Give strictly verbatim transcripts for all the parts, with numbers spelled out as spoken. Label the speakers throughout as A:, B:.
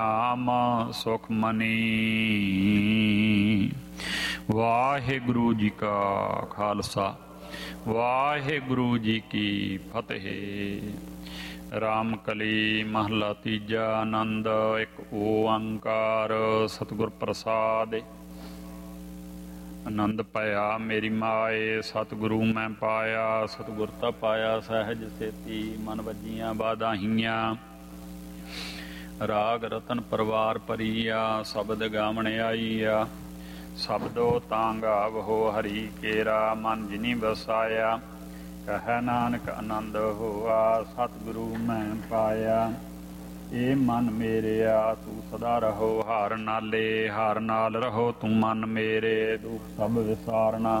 A: ਨਾਮ ਸੁਖਮਨੀ। ਵਾਹਿਗੁਰੂ ਜੀ ਕਾ ਖਾਲਸਾ, ਵਾਹਿਗੁਰੂ ਜੀ ਕੀ ਫਤਿਹ। ਰਾਮ ਕਲੀ ਮਹਲਾ ਤੀਜਾ। ਆਨੰਦ ਇੱਕ ਓੰਕਾਰ ਸਤਿਗੁਰ ਪ੍ਰਸਾਦਿ। ਆਨੰਦ ਪਾਇਆ ਮੇਰੀ ਮਾਏ, ਸਤਿਗੁਰੂ ਮੈਂ ਪਾਇਆ। ਸਤਿਗੁਰ ਤਾਂ ਪਾਇਆ ਸਹਿਜ ਸੇਤੀ, ਮਨ ਵੱਜੀਆਂ ਬਾਧਾਹੀਆਂ। ਰਾਗ ਰਤਨ ਪਰਵਾਰ ਭਰੀਆ, ਸ਼ਬਦ ਗਾਵਣ ਆਈਆ। ਸ਼ਬਦੋ ਤਾਂ ਗਾਵਹੋ ਹਰੀ ਕੇਰਾ, ਮਨ ਜਿਨੀ ਵਸਾਇਆ। ਕਹਿ ਨਾਨਕ ਆਨੰਦ ਹੋਆ, ਸਤਿਗੁਰੂ ਮੈਂ ਪਾਇਆ। ਇਹ ਮਨ ਮੇਰਿਆ ਤੂੰ ਸਦਾ ਰਹੋ ਹਰ ਨਾਲੇ, ਹਰ ਨਾਲ ਰਹੋ ਤੂੰ ਮਨ ਮੇਰੇ। ਦੁਖ ਸਭ ਵਿਸਾਰਨਾ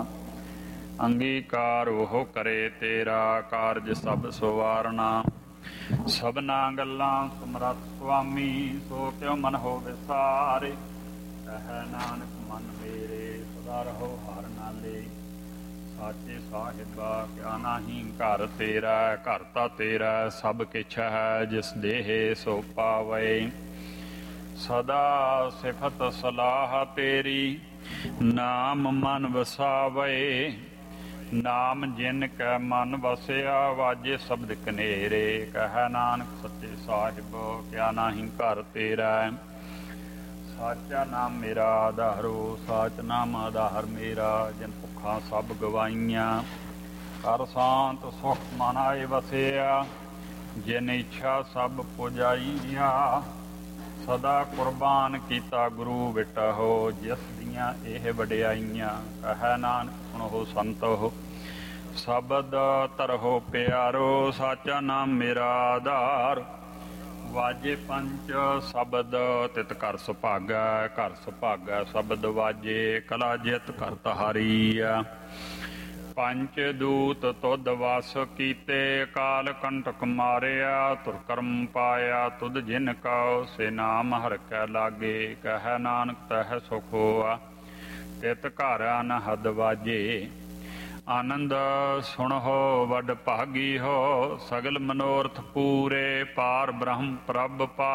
A: ਅੰਗੀਕਾਰ ਉਹ ਕਰੇ ਤੇਰਾ, ਕਾਰਜ ਸਭ ਸਵਾਰਨਾ। ਸਭਨਾ ਗੱਲਾਂ ਸਮਰੱਥ ਸੁਆਮੀ, ਸੋ ਕਿਉ ਮਨ ਹੋ ਵਿਸਾਰੇ। ਕਹਿ ਨਾਨਕ ਮਨ ਮੇਰੇ ਸਦਾ ਰਹੋ ਹਰ ਨਾਲੇ। ਸਾਚੇ ਸਾਹਿਬਾ ਕਿਆ ਨਾਹੀਂ ਘਰ ਤੇਰਾ, ਘਰ ਤਾਂ ਤੇਰਾ ਸਭ ਕਿਛ ਹੈ, ਜਿਸ ਦੇਹ ਸੋ ਪਾਵੇ। ਸਦਾ ਸਿਫਤ ਸਲਾਹ ਤੇਰੀ, ਨਾਮ ਮਨ ਵਸਾਵੇ। ਨਾਮ ਜਿਨ ਕੈ ਮਨ ਵਸਿਆ, ਵਾਜੇ ਸ਼ਬਦ ਕਨੇਰੇ। ਕਹਿ ਨਾਨਕ ਸੱਚੇ ਸਾਹਿਬ ਕਿਆ ਨਾਹੀਂ ਘਰ ਤੇਰਾ। ਸਾਚਾ ਨਾਮ ਮੇਰਾ ਆਧਾਰੋ, ਸਾਚ ਨਾਮ ਆਧਾਰ ਮੇਰਾ। ਜਿਨ ਭੁੱਖਾਂ ਸਭ ਗਵਾਈਆਂ, ਕਰ ਸ਼ਾਂਤ ਸੁਖ ਮਨ ਆਏ ਵਸਿਆ। ਜਿਨ ਇੱਛਾ ਸਭ ਪੁਜਾਈਆ, ਸਦਾ ਕੁਰਬਾਨ ਕੀਤਾ ਗੁਰੂ ਵਿਟਹੁ। ਜਿਸ ਦੀਆਂ ਇਹ ਵਡਿਆਈਆਂ, ਕਹਿ ਨਾਨਕ ਸੁਣੋ ਸੰਤੋ। ਸ਼ਬਦ ਧਰਹੁ ਪਿਆਰੋ, ਸਾਚਾ ਨਾਮ ਮੇਰਾ ਆਧਾਰ। ਵਾਜੇ ਪੰਚ ਸ਼ਬਦ ਤਿਤ ਘਰ ਸੁਭਾਗੈ, ਘਰ ਸੁਭਾਗੈ ਸ਼ਬਦ ਵਾਜੇ। ਕਲਾ ਜਿਤ ਘਰ ਤਹਾਰੀ। ਪੰਚ ਦੂਤ ਤੁਧ ਵਸ ਕੀਤੇ, ਕਾਲ ਕੰਟਕ ਮਾਰਿਆ। ਤੁਰ ਕਰਮ ਪਾਇਆ ਤੁਧ ਜਿਨ ਕਉ, ਸੇ ਨਾਮ ਹਰਿ ਕੈ ਲਾਗੇ। ਕਹਿ ਨਾਨਕ ਤਹਿ ਸੁਖ ਹੋਆ, ਤਿਤ ਘਰ ਅਨਹਦ ਵਾਜੇ। ਆਨੰਦ ਸੁਣਹੁ ਵਡ ਭਾਗੀ ਹੋ, ਸਗਲ ਮਨੋਰਥ ਪੂਰੇ। ਪਾਰ ਬ੍ਰਹਮ ਪ੍ਰਭ ਪਾ